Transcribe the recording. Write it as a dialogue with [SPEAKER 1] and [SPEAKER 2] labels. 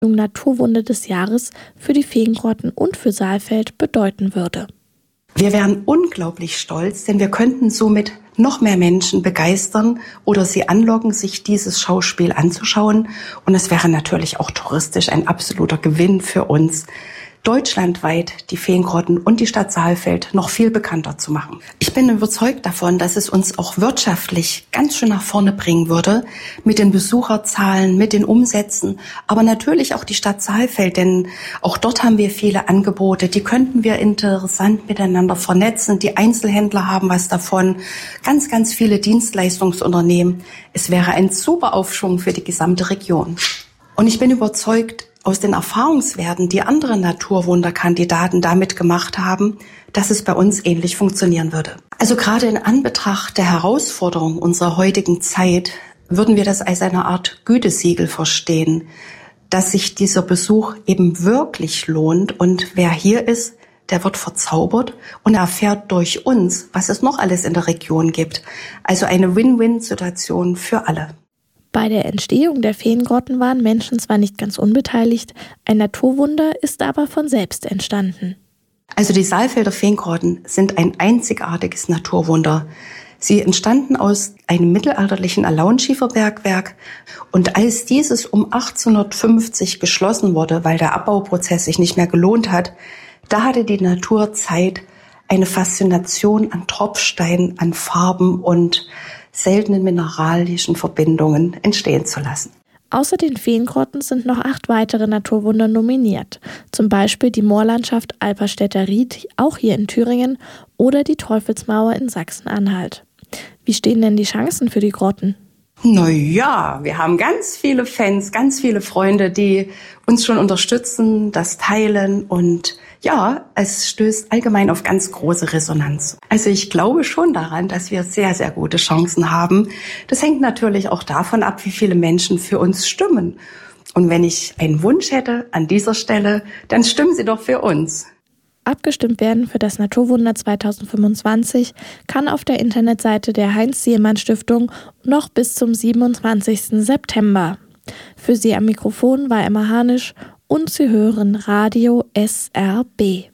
[SPEAKER 1] Naturwunder des Jahres für die Feengrotten und für Saalfeld bedeuten würde.
[SPEAKER 2] Wir wären unglaublich stolz, denn wir könnten somit noch mehr Menschen begeistern oder sie anlocken, sich dieses Schauspiel anzuschauen. Und es wäre natürlich auch touristisch ein absoluter Gewinn für uns, deutschlandweit die Feengrotten und die Stadt Saalfeld noch viel bekannter zu machen. Ich bin überzeugt davon, dass es uns auch wirtschaftlich ganz schön nach vorne bringen würde, mit den Besucherzahlen, mit den Umsätzen, aber natürlich auch die Stadt Saalfeld, denn auch dort haben wir viele Angebote, die könnten wir interessant miteinander vernetzen. Die Einzelhändler haben was davon, ganz, ganz viele Dienstleistungsunternehmen. Es wäre ein super Aufschwung für die gesamte Region. Und ich bin überzeugt, aus den Erfahrungswerten, die andere Naturwunderkandidaten damit gemacht haben, dass es bei uns ähnlich funktionieren würde. Also gerade in Anbetracht der Herausforderung unserer heutigen Zeit würden wir das als eine Art Gütesiegel verstehen, dass sich dieser Besuch eben wirklich lohnt und wer hier ist, der wird verzaubert und erfährt durch uns, was es noch alles in der Region gibt. Also eine Win-Win-Situation für alle.
[SPEAKER 1] Bei der Entstehung der Feengrotten waren Menschen zwar nicht ganz unbeteiligt, ein Naturwunder ist aber von selbst entstanden.
[SPEAKER 2] Also die Saalfelder Feengrotten sind ein einzigartiges Naturwunder. Sie entstanden aus einem mittelalterlichen Alaunschieferbergwerk und als dieses um 1850 geschlossen wurde, weil der Abbauprozess sich nicht mehr gelohnt hat, da hatte die Natur Zeit, eine Faszination an Tropfsteinen, an Farben und seltenen mineralischen Verbindungen entstehen zu lassen.
[SPEAKER 1] Außer den Feengrotten sind noch 8 weitere Naturwunder nominiert. Zum Beispiel die Moorlandschaft Alperstädter Ried, auch hier in Thüringen, oder die Teufelsmauer in Sachsen-Anhalt. Wie stehen denn die Chancen für die Grotten?
[SPEAKER 2] Naja, wir haben ganz viele Fans, ganz viele Freunde, die uns schon unterstützen, das teilen und ja, es stößt allgemein auf ganz große Resonanz. Also ich glaube schon daran, dass wir sehr, sehr gute Chancen haben. Das hängt natürlich auch davon ab, wie viele Menschen für uns stimmen. Und wenn ich einen Wunsch hätte an dieser Stelle, dann stimmen Sie doch für uns.
[SPEAKER 1] Abgestimmt werden für das Naturwunder 2025 kann auf der Internetseite der Heinz-Sielmann-Stiftung noch bis zum 27. September. Für Sie am Mikrofon war Emma Hanisch und Sie hören Radio SRB.